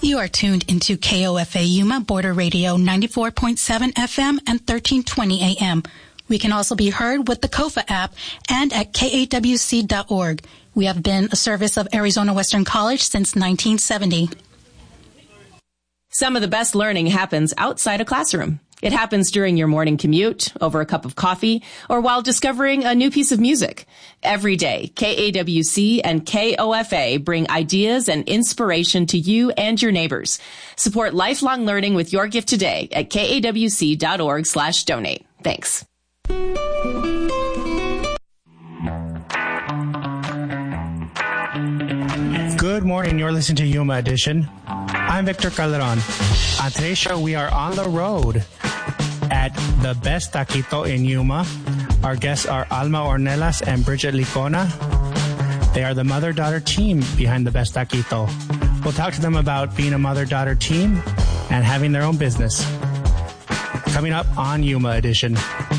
You are tuned into KOFA Yuma Border Radio 94.7 FM and 1320 AM. We can also be heard with the KOFA app and at kawc.org. We have been a service of Arizona Western College since 1970. Some of the best learning happens outside a classroom. It happens during your morning commute, over a cup of coffee, or while discovering a new piece of music. Every day, KAWC and KOFA bring ideas and inspiration to you and your neighbors. Support lifelong learning with your gift today at kawc.org/donate. Thanks. Good morning. You're listening to Yuma Edition. I'm Victor Calderon. On today's show, we are on the road at the Best Taquito in Yuma. Our guests are Alma Ornelas and Bridget Licona. They are the mother-daughter team behind the Best Taquito. We'll talk to them about being a mother-daughter team and having their own business. Coming up on Yuma Edition.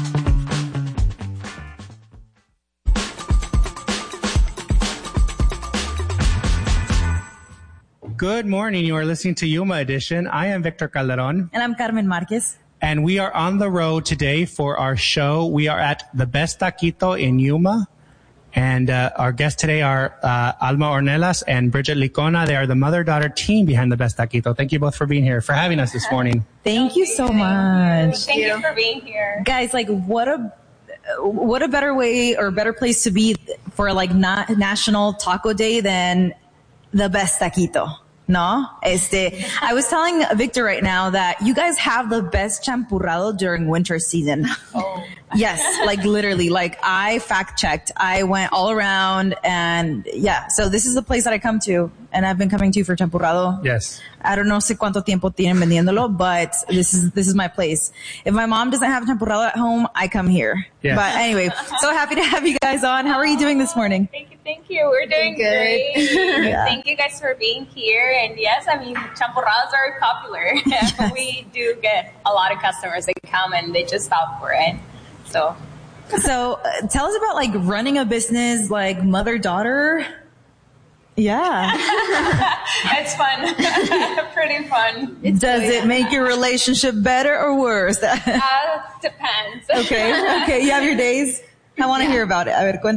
Good morning. You are listening to Yuma Edition. I am Victor Calderon. And I'm Carmen Marquez. And we are on the road today for our show. We are at the Best Taquito in Yuma. And our guests today are Alma Ornelas and Bridget Licona. They are the mother-daughter team behind the Best Taquito. Thank you both for being here, for having us this morning. Thank you so much. Thank you for being here. Guys, like what a better way or better place to be for like National Taco Day than the Best Taquito. No, I was telling Victor right now that you guys have the best champurrado during winter season. Oh. Yes, like literally, like I fact checked. I went all around and yeah, so this is the place that I come to and I've been coming to for champurrado. Yes. I don't know sé cuánto tiempo tienen vendiéndolo, but this is my place. If my mom doesn't have champurrado at home, I come here. Yes. But anyway, so happy to have you guys on. How are you doing this morning? Thank you. We're doing great. Yeah. Thank you guys for being here. And yes, I mean, champurrados are popular. Yes. We do get a lot of customers that come and they just stop for it. So tell us about like running a business, like mother-daughter. Yeah. It's fun. Pretty fun. Does it make your relationship better or worse? Depends. Okay. You have your days? I want to hear about it. A ver,